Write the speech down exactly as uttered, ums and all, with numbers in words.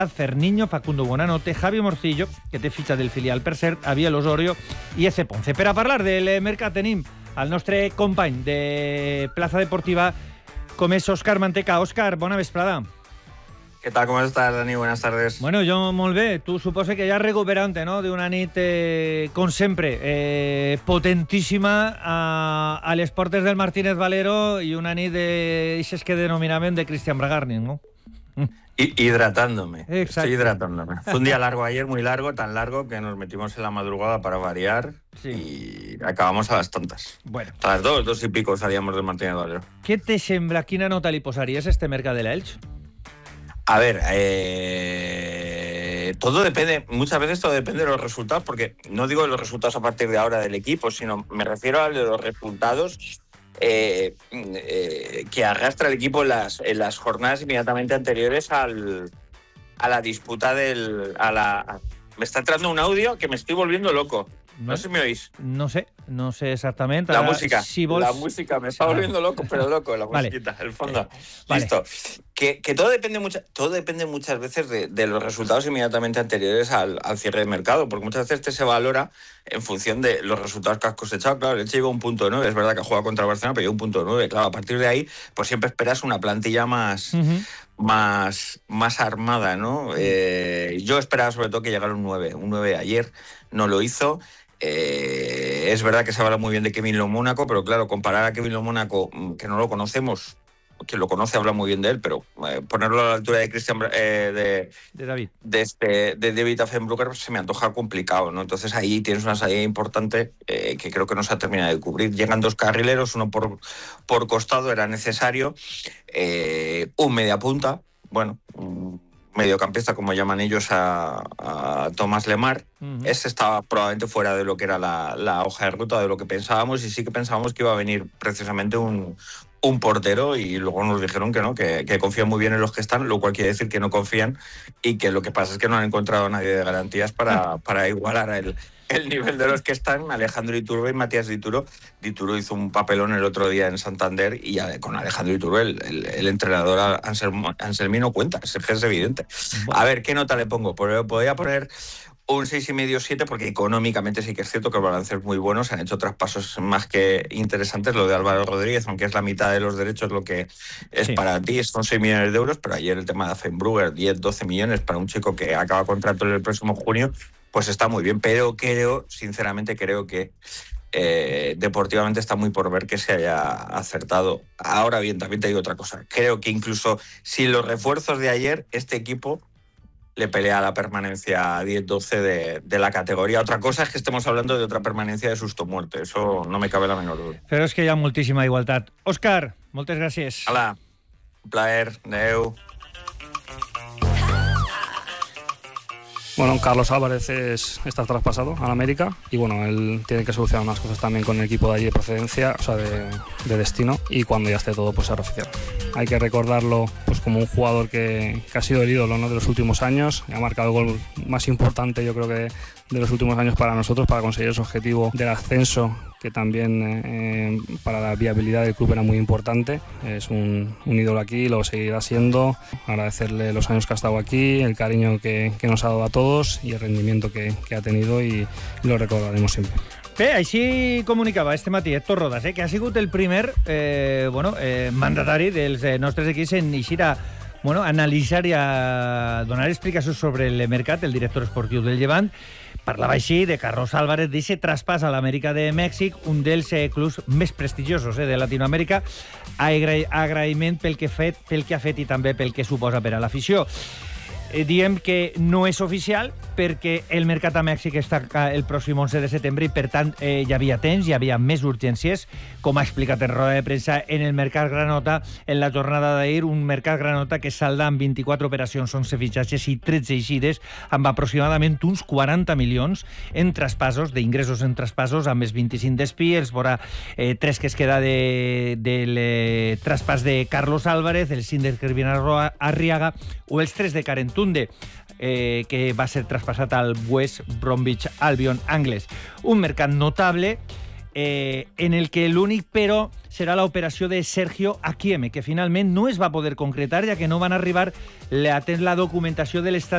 Ferniño, Facundo Buonanotte, Javi Morcillo, que té fitxa del filial per cert, Abiel Osorio i Eze Ponce. Per a parlar del mercat tenim el nostre company de Plaza Deportiva, com és Òscar Manteca. Òscar, bona vesprada. ¿Qué tal? ¿Cómo estás, Dani? Buenas tardes. Bueno, jo molt bé. Tu suposo que ja recuperante, ¿no?, d'una nit, eh, com sempre, eh, potentíssima a, a les portes del Martínez Valero i una nit d'aixes que denominaven de Cristian Bragarnik, ¿no? Y, hidratándome. Exacto. Estoy hidratándome. Fue un día largo ayer, muy largo, tan largo que nos metimos en la madrugada para variar. Sí. Y acabamos a las tantas. Bueno. A las dos, dos y pico salíamos del Martínez Valero. Què te sembla? Quina nota li posaries a este mercat de l'Elx? A ver, eh, todo depende, muchas veces todo depende de los resultados, porque no digo de los resultados a partir de ahora del equipo, sino me refiero a de los resultados eh, eh, que arrastra el equipo en las, en las jornadas inmediatamente anteriores al, a la disputa del... A la, a, me está entrando un audio que me estoy volviendo loco. No, no sé si me oís. No sé, no sé exactament. La Ara, música, si vols... la música, me está volviendo loco, pero loco, la vale. musiquita, el fondo. Vale. Listo. Que, que todo depende mucha, todo depende muchas veces de, de los resultados inmediatamente anteriores al, al cierre de mercado, porque muchas veces este se valora en función de los resultados que has cosechado. Claro, el Elche llegó a un punto nueve, es verdad que ha jugado contra el Barcelona, pero llegó a un punto nueve. Claro, a partir de ahí, pues siempre esperas una plantilla más... Uh-huh. Más, más armada, ¿no? Eh, yo esperaba sobre todo que llegara un nueve. Un nueve ayer no lo hizo. Eh, es verdad que se habla muy bien de Kevin Lo Mónaco, pero claro, comparar a Kevin Lo Mónaco, que no lo conocemos, quien lo conoce habla muy bien de él, pero eh, ponerlo a la altura de Christian eh, de, de David de, este, de David Affenbrugger se me antoja complicado, ¿no? Entonces ahí tienes una salida importante eh, que creo que no se ha terminado de cubrir. Llegan dos carrileros, uno por, por costado, era necesario, eh, un media punta, bueno, un mediocampista, como llaman ellos, a, a Tomás Lemar. Uh-huh. Ese estaba probablemente fuera de lo que era la, la hoja de ruta, de lo que pensábamos, y sí que pensábamos que iba a venir precisamente un, un portero, y luego nos dijeron que no, que, que confían muy bien en los que están, lo cual quiere decir que no confían y que lo que pasa es que no han encontrado a nadie de garantías para, para igualar el, el nivel de los que están. Alejandro Iturbe y Matías Dituro. Dituro hizo un papelón el otro día en Santander, y con Alejandro Iturbe el, el, el entrenador Anselmo, Anselmino cuenta, es, es evidente. A ver, ¿qué nota le pongo? Podría poner un seis y medio, siete, porque económicamente sí que es cierto que el balance es muy bueno, se han hecho traspasos más que interesantes. Lo de Álvaro Rodríguez, aunque es la mitad de los derechos lo que es sí. Para ti, son seis millones de euros, pero ayer el tema de Affenbrugger, diez, doce millones para un chico que acaba contrato el próximo junio, pues está muy bien, pero creo, sinceramente creo que eh, deportivamente está muy por ver que se haya acertado. Ahora bien, también te digo otra cosa, creo que incluso sin los refuerzos de ayer, este equipo le pelea a la permanencia diez doce de, de la categoría. Otra cosa es que estemos hablando de otra permanencia de susto muerte, eso no me cabe la menor duda. Però és que hi ha moltíssima igualtat. Òscar, moltes gràcies. Hola, un plaer, adeu. Bueno, Carlos Álvarez es, está traspasado a la América y bueno, él tiene que solucionar unas cosas también con el equipo de allí de procedencia, o sea, de, de destino, y cuando ya esté todo, pues ser oficial. Hay que recordarlo pues como un jugador que, que ha sido el ídolo, ¿no?, de los últimos años, ha marcado el gol más importante, yo creo que de los últimos años para nosotros, para conseguir ese objetivo del ascenso, que también eh, para la viabilidad del club era muy importante. Es un, un ídolo aquí, lo seguirá siendo. Agradecerle los años que ha estado aquí, el cariño que, que nos ha dado a todos y el rendimiento que, que ha tenido, y lo recordaremos siempre. Bé, així comunicava este matí Héctor Rodas, eh, que ha sigut el primer eh, bueno, eh, mandatari dels eh, nostres equips en eixir a bueno, analitzar i a donar explicacions sobre el mercat. El director esportiu del Llevant parlava així de Carlos Álvarez, d'aquest traspàs a l'Amèrica de Mèxic, un dels eh, clubs més prestigiosos eh, de Latinoamèrica. Agra agraïment pel que, fet, pel que ha fet i també pel que suposa per a l'afició. Eh, diem que no és oficial perquè el mercat a Mèxic està el pròxim onze de setembre i per tant eh, hi havia temps, hi havia més urgències, com ha explicat en roda de premsa en el mercat granota en la jornada d'ahir, un mercat granota que salda amb vint-i-quatre operacions, onze fitxatges i tretze eixides, amb aproximadament uns quaranta milions en traspassos, d'ingressos en traspassos, amb els vint-i-cinc d'Espí, els vora eh, tres que es queda de, del eh, traspàs de Carlos Álvarez, el cinc de Kervin Arriaga o els tres de Carentunde, eh, que va ser traspassat al West Bromwich Albion anglès. Un mercat notable eh, en el que l'únic però serà l'operació de Sergio Akieme, que finalment no es va poder concretar, ja que no van arribar la, la documentació de l'estadi